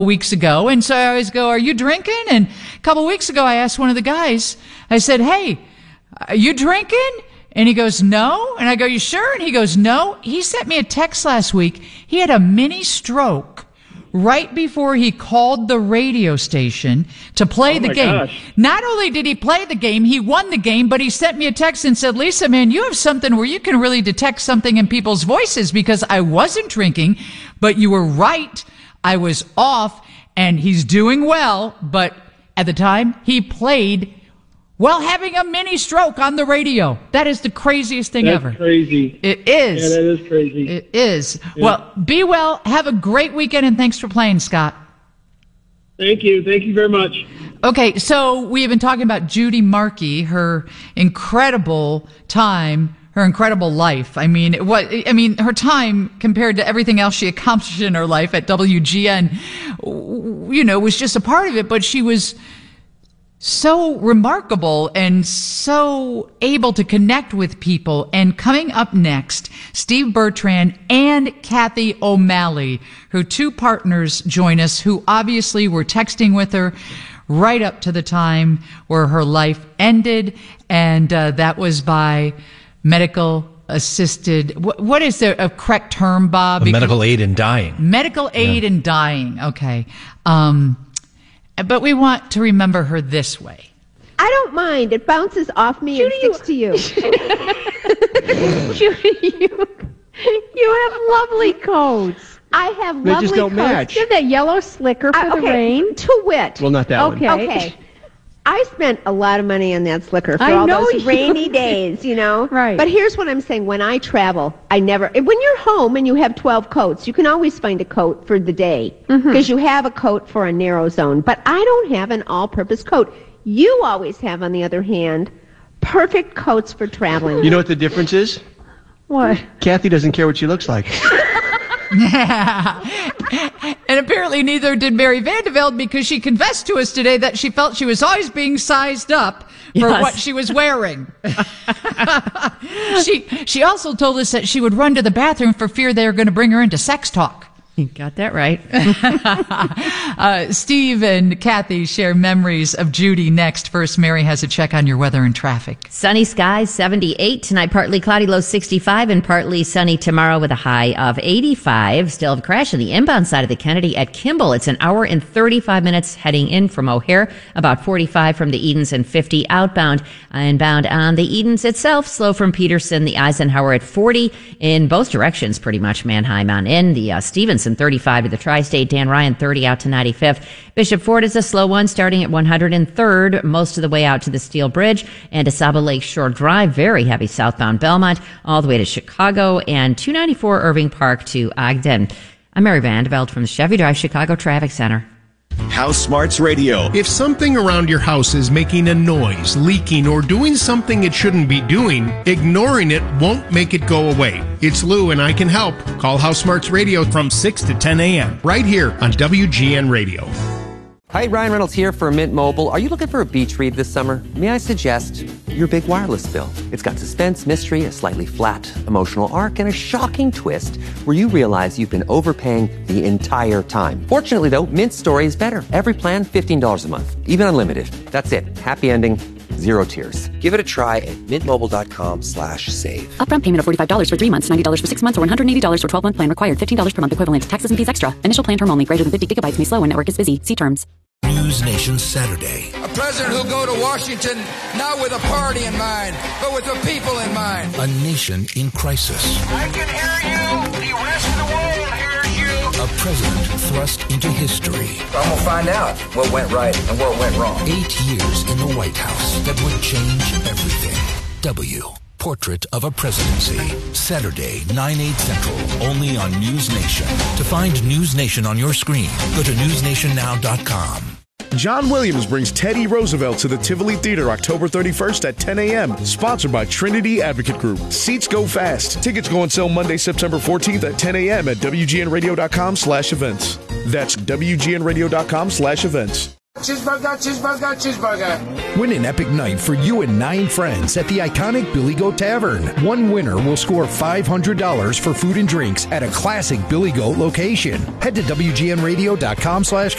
weeks ago. And so I always go, are you drinking? And a couple weeks ago, I asked one of the guys, I said, hey, are you drinking? And he goes, no. And I go, you sure? And he goes, no. He sent me a text last week. He had a mini stroke right before he called the radio station to play the game. Gosh. Not only did he play the game, he won the game, but he sent me a text and said, Lisa, man, you have something where you can really detect something in people's voices, because I wasn't drinking, but you were right. I was off, and he's doing well, but at the time he played while having a mini stroke on the radio. That is the craziest thing ever. That's crazy. It is. Yeah, that is crazy. It is. Yeah. Well, be well. Have a great weekend, and thanks for playing, Scott. Thank you. Thank you very much. Okay, so we have been talking about Judy Markey, her incredible time, her incredible life. I mean, her time compared to everything else she accomplished in her life at WGN, was just a part of it, but she was so remarkable and so able to connect with people. And coming up next, Steve Bertrand and Kathy O'Malley, her two partners, join us, who obviously were texting with her right up to the time where her life ended. And that was by medical assisted. What is a correct term, Bob? Medical aid in dying. Medical aid in dying. Okay. But we want to remember her this way. I don't mind. It bounces off me Judy, and sticks to you. Judy, you have lovely coats. I have They lovely just don't coats. match. You have that yellow slicker for the rain. To wit. Well, not that one. Okay. I spent a lot of money on that slicker for I all know those you rainy did. days, Right. But here's what I'm saying. When I travel, when you're home and you have 12 coats, you can always find a coat for the day because you have a coat for a narrow zone. But I don't have an all-purpose coat. You always have, on the other hand, perfect coats for traveling. You know what the difference is? What? Kathy doesn't care what she looks like. And apparently neither did Mary Vandeveld, because she confessed to us today that she felt she was always being sized up for what she was wearing. She also told us that she would run to the bathroom for fear they were going to bring her into sex talk. You got that right. Steve and Kathy share memories of Judy next. First, Mary has a check on your weather and traffic. Sunny skies, 78. Tonight, partly cloudy, low 65, and partly sunny tomorrow with a high of 85. Still have a crash on the inbound side of the Kennedy at Kimball. It's an hour and 35 minutes heading in from O'Hare, about 45 from the Edens and 50 outbound. Inbound on the Edens itself, slow from Peterson, the Eisenhower at 40 in both directions, pretty much. Manheim on in. The Stevenson 35 to the Tri-State. Dan Ryan 30 out to 95th. Bishop Ford is a slow one starting at 103rd, most of the way out to the Steel Bridge, and Asaba Lake Shore Drive, very heavy southbound Belmont, all the way to Chicago, and 294 Irving Park to Ogden. I'm Mary Vandeveld from the Chevy Drive Chicago Traffic Center. House Smarts Radio. If something around your house is making a noise, leaking, or doing something it shouldn't be doing, ignoring it won't make it go away. It's Lou and I can help. Call House Smarts Radio from 6 to 10 a.m. right here on WGN Radio. Hi, Ryan Reynolds here for Mint Mobile. Are you looking for a beach read this summer? May I suggest your big wireless bill? It's got suspense, mystery, a slightly flat emotional arc, and a shocking twist where you realize you've been overpaying the entire time. Fortunately, though, Mint's story is better. Every plan, $15 a month, even unlimited. That's it. Happy ending. Zero tears. Give it a try at mintmobile.com/save. Upfront payment of $45 for 3 months, $90 for 6 months, or $180 for 12-month plan required. $15 per month equivalent. Taxes and fees extra. Initial plan term only. Greater than 50 gigabytes may slow when network is busy. See terms. News Nation Saturday. A president who'll go to Washington not with a party in mind, but with the people in mind. A nation in crisis. I can hear you. The rest of the world hears you. A president thrust into history. I'm going to find out what went right and what went wrong. 8 years in the White House that would change everything. Portrait of a Presidency. Saturday, 9/8 Central, only on News Nation. To find News Nation on your screen, go to newsnationnow.com. John Williams brings Teddy Roosevelt to the Tivoli Theater October 31st at 10 a.m. Sponsored by Trinity Advocate Group. Seats go fast. Tickets go on sale Monday, September 14th at 10 a.m. at WGNradio.com/events. That's WGNradio.com/events. Cheeseburger, cheeseburger, cheeseburger. Win an epic night for you and 9 friends at the iconic Billy Goat Tavern. One winner will score $500 for food and drinks at a classic Billy Goat location. Head to WGNradio.com/contest